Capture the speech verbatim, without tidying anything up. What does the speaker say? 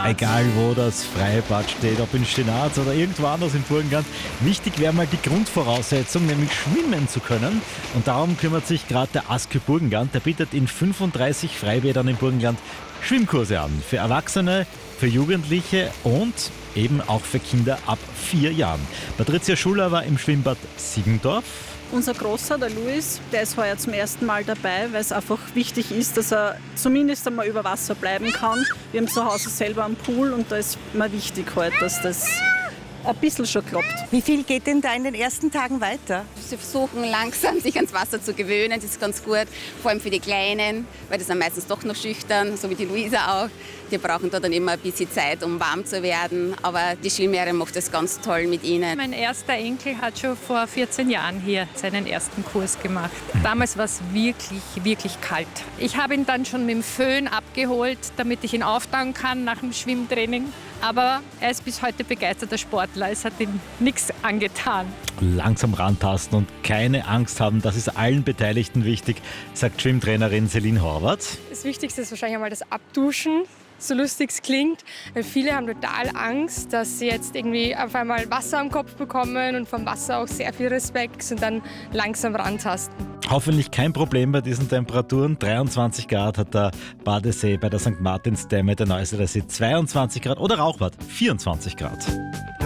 Egal wo das Freibad steht, ob in Steinaz oder irgendwo anders im Burgenland. Wichtig wäre mal die Grundvoraussetzung, nämlich schwimmen zu können. Und darum kümmert sich gerade der A S K Burgenland. Der bietet in fünfunddreißig Freibädern im Burgenland Schwimmkurse an. Für Erwachsene, für Jugendliche und eben auch für Kinder ab vier Jahren. Patricia Schuler war im Schwimmbad Siegendorf. Unser Großer, der Luis, der ist heuer zum ersten Mal dabei, weil es einfach wichtig ist, dass er zumindest einmal über Wasser bleiben kann. Wir haben zu Hause selber einen Pool und da ist mir wichtig heute, dass das ein bisschen schon klappt. Wie viel geht denn da in den ersten Tagen weiter? Sie versuchen langsam, sich ans Wasser zu gewöhnen. Das ist ganz gut, vor allem für die Kleinen, weil die sind meistens doch noch schüchtern, so wie die Luisa auch. Die brauchen da dann immer ein bisschen Zeit, um warm zu werden. Aber die Skilehrerin macht das ganz toll mit ihnen. Mein erster Enkel hat schon vor vierzehn Jahren hier seinen ersten Kurs gemacht. Damals war es wirklich, wirklich kalt. Ich habe ihn dann schon mit dem Föhn abgeholt, damit ich ihn auftauen kann nach dem Schwimmtraining. Aber er ist bis heute begeisterter Sportler. Es hat ihm nichts angetan. Langsam rantasten und keine Angst haben, das ist allen Beteiligten wichtig, sagt Schwimmtrainerin Celine Horvath. Das Wichtigste ist wahrscheinlich einmal das Abduschen, so lustig es klingt. Weil viele haben total Angst, dass sie jetzt irgendwie auf einmal Wasser am Kopf bekommen und vom Wasser auch sehr viel Respekt und dann langsam rantasten. Hoffentlich kein Problem bei diesen Temperaturen. dreiundzwanzig Grad hat der Badesee bei der Sankt Martinsdämme, der Neusiedler See zweiundzwanzig Grad oder Rauchbad vierundzwanzig Grad.